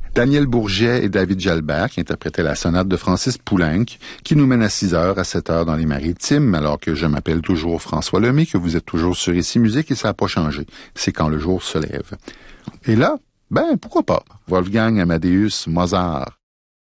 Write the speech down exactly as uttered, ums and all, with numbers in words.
Daniel Bourget et David Jalbert qui interprétaient la sonate de Francis Poulenc, qui nous mène à six heures, à sept heures dans les Maritimes, alors que je m'appelle toujours François Lemay, que vous êtes toujours sur Ici Musique et ça n'a pas changé. C'est quand le jour se lève. Et là, ben, pourquoi pas? Wolfgang Amadeus Mozart.